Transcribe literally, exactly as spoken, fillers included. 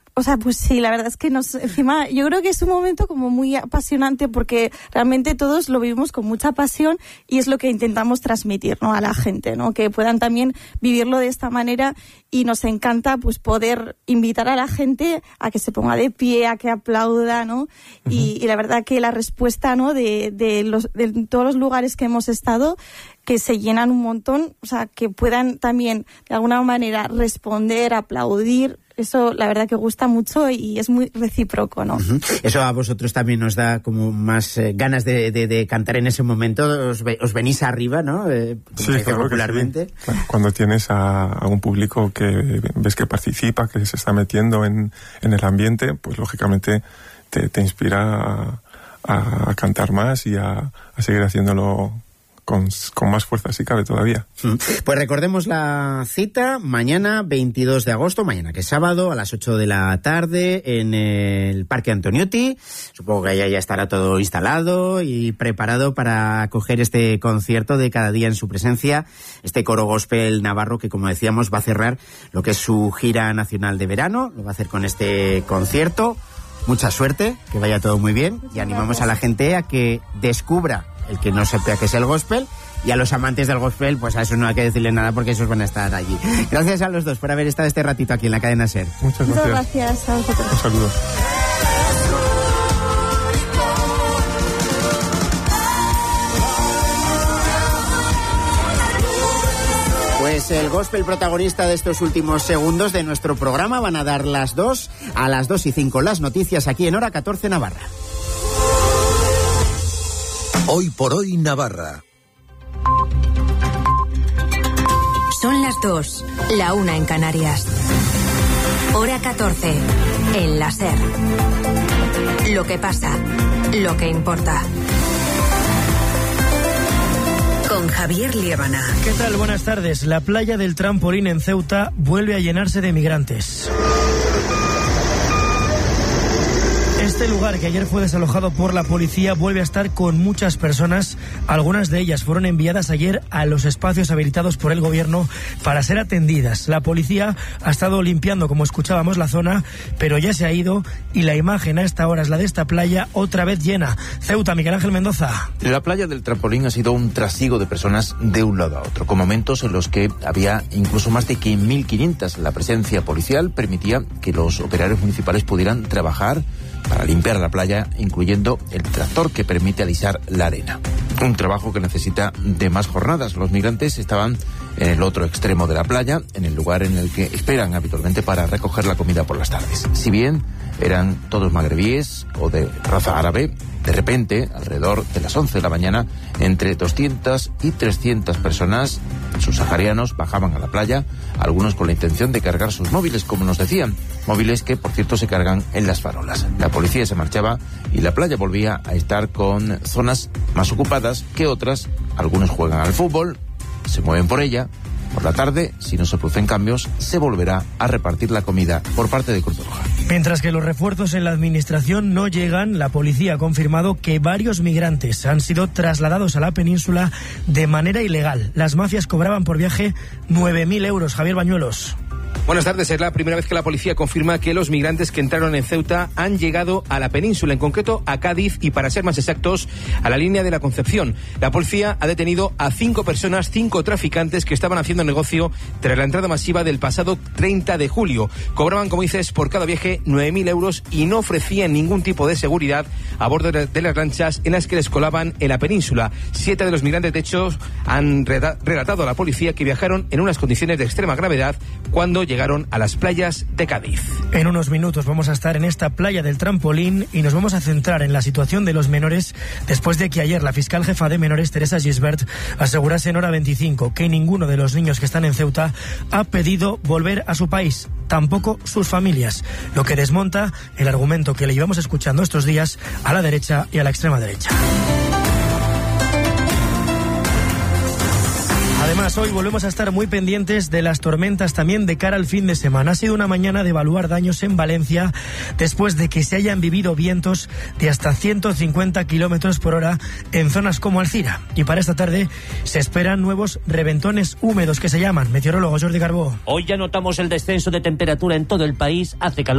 O sea, pues sí, la verdad es que nos, encima, yo creo que es un momento como muy apasionante porque realmente todos lo vivimos con mucha pasión y es lo que intentamos transmitir, ¿no?, a la gente, ¿no?, que puedan también vivirlo de esta manera, y nos encanta pues poder invitar a la gente a que se ponga de pie, a que aplauda, ¿no? Uh-huh. Y, y la verdad que la respuesta, ¿no?, de, de, los, de todos los lugares que hemos estado, que se llenan un montón, o sea, que puedan también de alguna manera responder, aplaudir. Eso la verdad que gusta mucho y es muy recíproco, ¿no? Uh-huh. Eso a vosotros también os da como más eh, ganas de, de, de cantar en ese momento, os, ve, os venís arriba, ¿no? Eh, como sí, se dice claro popularmente. Sí. Cuando tienes a, a un público que ves que participa, que se está metiendo en, en el ambiente, pues lógicamente te, te inspira a, a cantar más y a, a seguir haciéndolo Con, con más fuerza, si cabe todavía. Pues recordemos la cita, mañana veintidós de agosto, mañana que es sábado, a las ocho de la tarde, en el Parque Antoniotti. Supongo que allá ya estará todo instalado y preparado para acoger este concierto de Cada Día en su Presencia, este coro gospel navarro que, como decíamos, va a cerrar lo que es su gira nacional de verano. Lo va a hacer con este concierto. Mucha suerte, que vaya todo muy bien. Y animamos a la gente a que descubra el que no sepa qué es el gospel, y a los amantes del gospel, pues a eso no hay que decirle nada porque esos van a estar allí. Gracias a los dos por haber estado este ratito aquí en la cadena SER. Muchas gracias. Muchas gracias a vosotros. Un saludo. Pues el gospel protagonista de estos últimos segundos de nuestro programa. Van a dar las dos, a las dos y cinco las noticias aquí en Hora catorce Navarra. Hoy por hoy Navarra. Son las dos, la una en Canarias. Hora catorce, en la SER. Lo que pasa, lo que importa. Con Javier Liébana. ¿Qué tal? Buenas tardes. La playa del Trampolín en Ceuta vuelve a llenarse de migrantes. Este lugar, que ayer fue desalojado por la policía, vuelve a estar con muchas personas. Algunas de ellas fueron enviadas ayer a los espacios habilitados por el gobierno para ser atendidas. La policía ha estado limpiando, como escuchábamos, la zona, pero ya se ha ido y la imagen a esta hora es la de esta playa otra vez llena. Ceuta, Miguel Ángel Mendoza. La playa del Trampolín ha sido un trasiego de personas de un lado a otro, con momentos en los que había incluso más de mil quinientas. La presencia policial permitía que los operarios municipales pudieran trabajar para limpiar la playa, incluyendo el tractor que permite alisar la arena. Un trabajo que necesita de más jornadas. Los migrantes estaban en el otro extremo de la playa, en el lugar en el que esperan habitualmente para recoger la comida por las tardes. Si bien eran todos magrebíes o de raza árabe, de repente, alrededor de las once de la mañana, entre doscientas y trescientas personas subsaharianos bajaban a la playa, algunos con la intención de cargar sus móviles, como nos decían, móviles que, por cierto, se cargan en las farolas. La policía se marchaba y la playa volvía a estar con zonas más ocupadas que otras. Algunos juegan al fútbol, se mueven por ella. Por la tarde, si no se producen cambios, se volverá a repartir la comida por parte de Cruz Roja. Mientras que los refuerzos en la administración no llegan, la policía ha confirmado que varios migrantes han sido trasladados a la península de manera ilegal. Las mafias cobraban por viaje nueve mil euros. Javier Bañuelos. Buenas tardes. Es la primera vez que la policía confirma que los migrantes que entraron en Ceuta han llegado a la península, en concreto a Cádiz y, para ser más exactos, a la línea de la Concepción. La policía ha detenido a cinco personas, cinco traficantes que estaban haciendo negocio tras la entrada masiva del pasado treinta de julio. Cobraban, como dices, por cada viaje nueve mil euros y no ofrecían ningún tipo de seguridad a bordo de las lanchas en las que les colaban en la península. Siete de los migrantes, de hecho, han relatado a la policía que viajaron en unas condiciones de extrema gravedad cuando llegaron a las playas de Cádiz. En unos minutos vamos a estar en esta playa del Trampolín y nos vamos a centrar en la situación de los menores después de que ayer la fiscal jefa de menores, Teresa Gisbert, asegurase en Hora veinticinco que ninguno de los niños que están en Ceuta ha pedido volver a su país, tampoco sus familias, lo que desmonta el argumento que le llevamos escuchando estos días a la derecha y a la extrema derecha. Además, hoy volvemos a estar muy pendientes de las tormentas también de cara al fin de semana. Ha sido una mañana de evaluar daños en Valencia después de que se hayan vivido vientos de hasta ciento cincuenta kilómetros por hora en zonas como Alcira. Y para esta tarde se esperan nuevos reventones húmedos que se llaman. Meteorólogo Jordi Carbó. Hoy ya notamos el descenso de temperatura en todo el país. Hace calor.